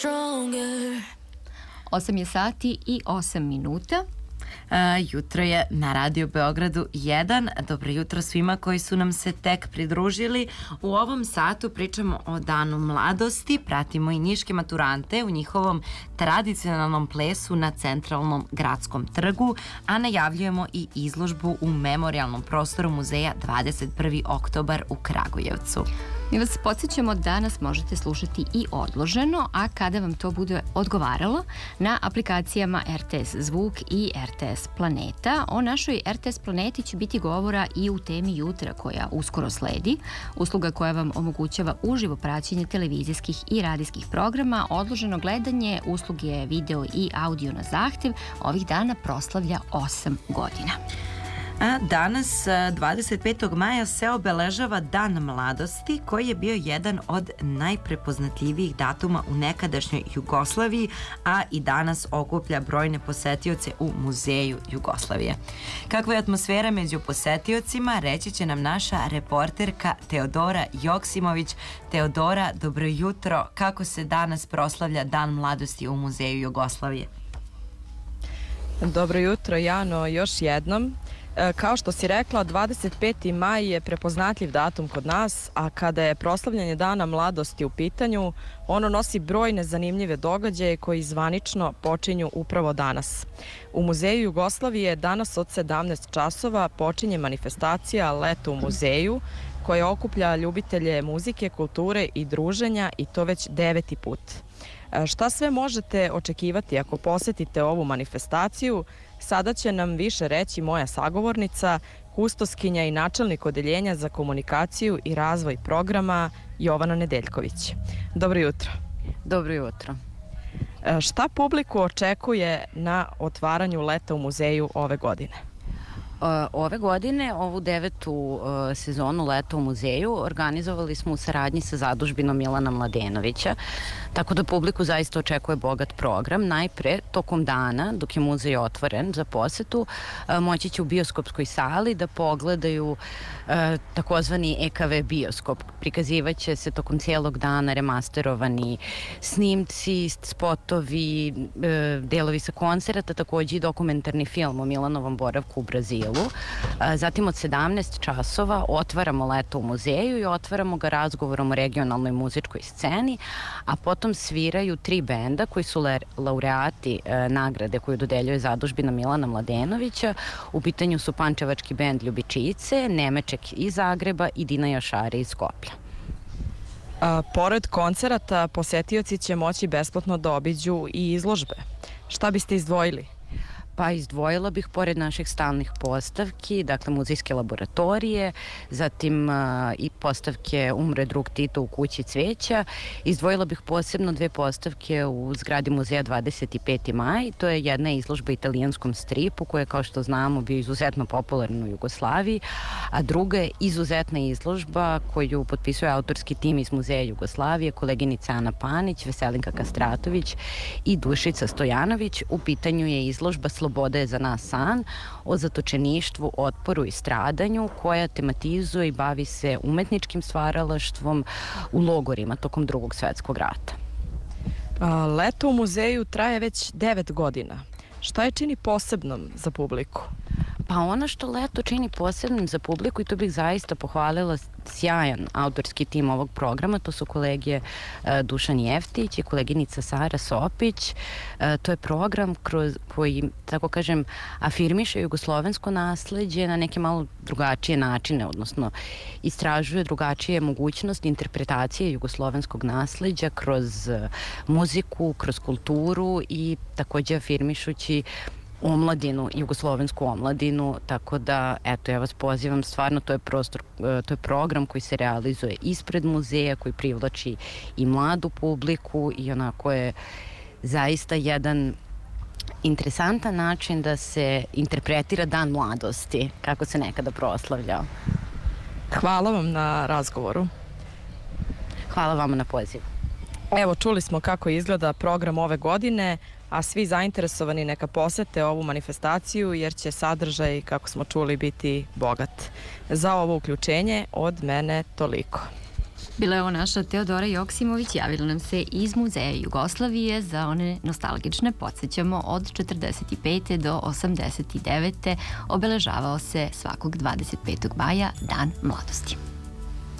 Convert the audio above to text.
8 je sati i 8 minuta. Jutro je na Radio Beogradu 1. Dobro jutro svima koji su nam se tek pridružili. U ovom satu pričamo o Danu mladosti, pratimo i niške maturante u njihovom tradicionalnom plesu na centralnom gradskom trgu, a najavljujemo i izložbu u memorijalnom prostoru muzeja 21. oktobar u Kragujevcu. Mi vas podsjećamo da nas možete slušati i odloženo, a kada vam to bude odgovaralo, na aplikacijama RTS Zvuk i RTS Planeta. O našoj RTS Planeti će biti govora i u temi jutra koja uskoro sledi, usluga koja vam omogućava uživo praćenje televizijskih i radijskih programa, odloženo gledanje, usluge video i audio na zahtev, ovih dana proslavlja 8 godina. A danas, 25. maja, se obeležava Dan mladosti, koji je bio jedan od najprepoznatljivijih datuma u nekadašnjoj Jugoslaviji, a i danas okuplja brojne posetioce u Muzeju Jugoslavije. Kakva je atmosfera među posetiocima, reći će nam naša reporterka Teodora Joksimović. Teodora, dobro jutro. Kako se danas proslavlja Dan mladosti u Muzeju Jugoslavije? Dobro jutro, Jano, još jednom. Kao što si rekla, 25. maj je prepoznatljiv datum kod nas, a kada je proslavljanje Dana mladosti u pitanju, ono nosi brojne zanimljive događaje koji zvanično počinju upravo danas. U Muzeju Jugoslavije danas od 17 časova počinje manifestacija Leto u muzeju, koja okuplja ljubitelje muzike, kulture i druženja, i to već 9. put. Šta sve možete očekivati ako posetite ovu manifestaciju? Sada će nam više reći moja sagovornica, kustoskinja i načelnik odeljenja za komunikaciju i razvoj programa Jovana Nedeljković. Dobro jutro. Dobro jutro. Šta publiku očekuje na otvaranju Leta u muzeju ove godine? Ove godine, ovu 9. sezonu Leta u muzeju organizovali smo u saradnji sa zadužbinom Milana Mladenovića, tako da publiku zaista očekuje bogat program. Najpre, tokom dana, dok je muzej otvoren za posetu, moći će u bioskopskoj sali da pogledaju takozvani EKV bioskop. Prikazivaće se tokom cijelog dana remasterovani snimci, spotovi, delovi sa koncerata, takođe i dokumentarni film o Milanovom boravku u Brazilu. Zatim od 17 časova otvaramo Leto u muzeju i otvaramo ga razgovorom o regionalnoj muzičkoj sceni, a potom sviraju 3 benda koji su laureati nagrade koju dodeljuje zadužbina Milana Mladenovića. U pitanju su pančevački bend Ljubičice, Nemeček iz Zagreba i Dina Jašari iz Skoplja. Pored koncerata, posetioci će moći besplatno da obiđu i izložbe. Šta biste izdvojili? Pa izdvojila bih pored naših stalnih postavki, dakle muzejske laboratorije, zatim i postavke Umre drug Tito u kući cveća. Izdvojila bih posebno 2 postavke u zgradi muzeja 25. maj. To je jedna izložba italijanskom stripu koja je, kao što znamo, bio izuzetno popularan u Jugoslaviji, a druga je izuzetna izložba koju potpisuje autorski tim iz Muzeja Jugoslavije, koleginica Ana Panić, Veselinka Kastratović i Dušica Stojanović. U pitanju je izložba Sloboda je za nas san, o zatočeništvu, otporu i stradanju, koja tematizuje i bavi se umetničkim stvaralaštvom u logorima tokom Drugog svetskog rata. Leto u muzeju traje već 9 godina. Šta je čini posebnom za publiku? Pa ono što Leto čini posebnim za publiku, i to bih zaista pohvalila sjajan autorski tim ovog programa, to su kolege Dušan Jeftić i koleginica Sara Sopić. To je program koji, tako kažem, afirmiše jugoslovensko nasleđe na neke malo drugačije načine, odnosno istražuje drugačije mogućnosti interpretacije jugoslovenskog nasleđa kroz muziku, kroz kulturu i takođe afirmišući omladinu, jugoslovensku omladinu, tako da, eto, ja vas pozivam, stvarno to je program koji se realizuje ispred muzeja, koji privlači i mladu publiku i onako je zaista jedan interesantan način da se interpretira Dan mladosti, kako se nekada proslavljao. Hvala vam na razgovoru. Hvala vama na pozivu. Evo, čuli smo kako izgleda program ove godine, a svi zainteresovani neka posete ovu manifestaciju jer će sadržaj, kako smo čuli, biti bogat. Za ovo uključenje od mene toliko. Bila je ovo naša Teodora Joksimović, javila nam se iz Muzeja Jugoslavije. Za one nostalgične podsjećamo, od 45. do 89. obeležavao se svakog 25. maja Dan mladosti.